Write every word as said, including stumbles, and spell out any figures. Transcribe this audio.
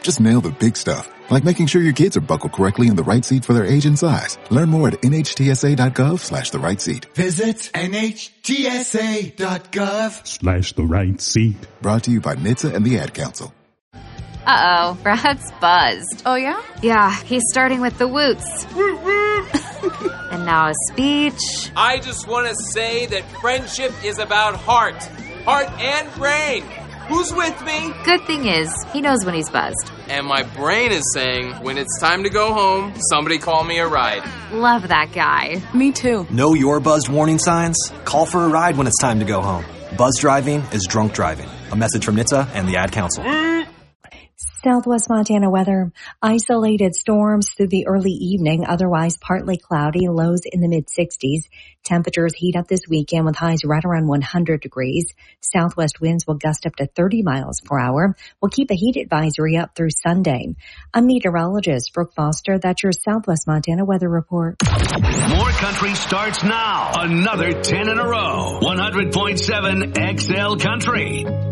Just nail the big stuff, like making sure your kids are buckled correctly in the right seat for their age and size. Learn more at nhtsa.gov slash the right seat. Visit nhtsa.gov slash the right seat. Brought to you by N H T S A and the Ad Council. Uh-oh, Brad's buzzed. Oh, yeah? Yeah, he's starting with the woots. And now a speech. I just want to say that friendship is about heart. Heart and brain. Who's with me? Good thing is, he knows when he's buzzed. And my brain is saying, when it's time to go home, somebody call me a ride. Love that guy. Me too. Know your buzzed warning signs? Call for a ride when it's time to go home. Buzz driving is drunk driving. A message from N H T S A and the Ad Council. Southwest Montana weather. Isolated storms through the early evening, otherwise partly cloudy, lows in the mid sixties. Temperatures heat up this weekend with highs right around one hundred degrees. Southwest winds will gust up to thirty miles per hour. We'll keep a heat advisory up through Sunday. I'm meteorologist Brooke Foster. That's your Southwest Montana weather report. More country starts now. Another ten in a row. one hundred point seven X L Country.